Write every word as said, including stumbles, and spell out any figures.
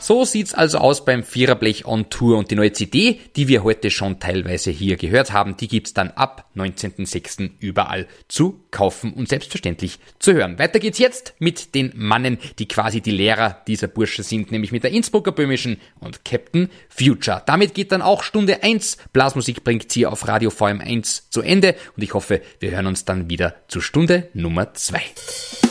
So sieht's also aus beim Viererblech on Tour und die neue C D, die wir heute schon teilweise hier gehört haben, die gibt's dann ab neunzehnten sechsten überall zu kaufen und selbstverständlich zu hören. Weiter geht's jetzt mit den Mannen, die quasi die Lehrer dieser Bursche sind, nämlich mit der Innsbrucker Böhmischen und Captain Future. Damit geht dann auch Stunde eins Blasmusik bringt's hier auf Radio V M eins zu Ende und ich hoffe, wir hören uns dann wieder zu Stunde Nummer zwei.